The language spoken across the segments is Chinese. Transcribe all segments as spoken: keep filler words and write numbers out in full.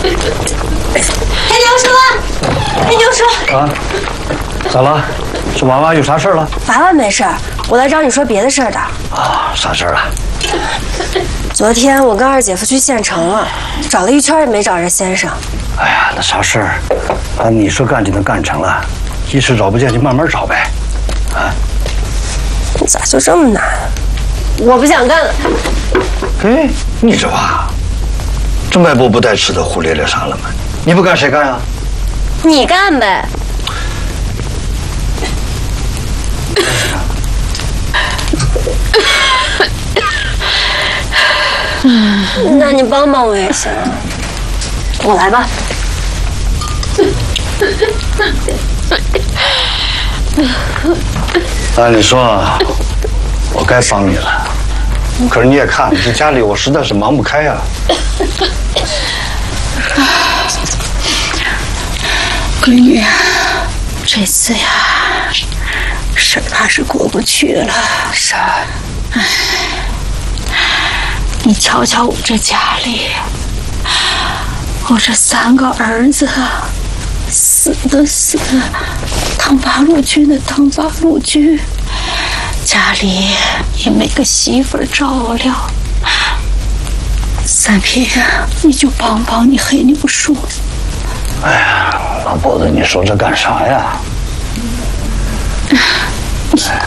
黑牛叔，黑牛叔啊，咋了？是娃娃有啥事了？ 娃娃没事儿，我来找你说别的事儿的。 啊，啥事儿啊？ 昨天我跟二姐夫去县城了，找了一圈也没找着先生。 哎呀，那啥事儿？啊，你说干就能干成了，一时找不见就慢慢找呗。啊？ 你咋就这么难？我不想干了。 哎，你这话，这迈步不带吃的胡咧咧啥了吗？你不干谁干呀？ 你干呗。那你帮帮我也行，我来吧。 按理说，我该帮你了，可是你也看，这家里我实在是忙不开呀。 闺女，这次呀，事儿怕是过不去了。 是。 唉，你瞧瞧我这家里，我这三个儿子，死的死，当八路军的当八路军，家里也没个媳妇儿照料。三平，你就帮帮你黑牛叔。 哎呀，老婆子，你说这干啥呀？哎，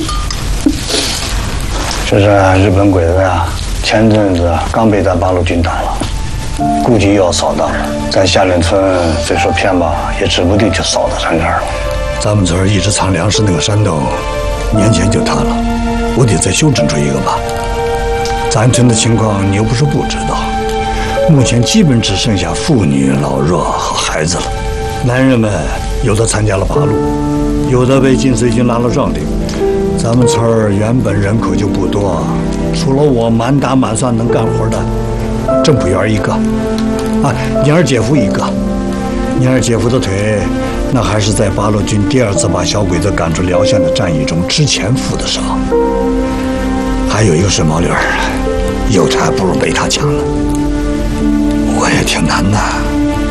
这是日本鬼子呀，前阵子刚被咱八路军打了，估计又要扫荡了。咱下林村虽说偏吧，也指不定就扫到咱这儿了。 咱们村一直藏粮食那个山洞，年前就塌了，我得再修整出一个吧。咱村的情况你又不是不知道，目前基本只剩下妇女、老弱和孩子了。男人们有的参加了八路，有的被晋绥军拉了壮丁。咱们村儿原本人口就不多，除了我满打满算能干活的，郑普元一个，啊，宁儿姐夫一个。宁儿姐夫的腿，那还是在八路军第二次把小鬼子赶出辽县的战役中之前负的伤。还有一个顺毛驴儿，有的还不如被他强呢。我也挺难的。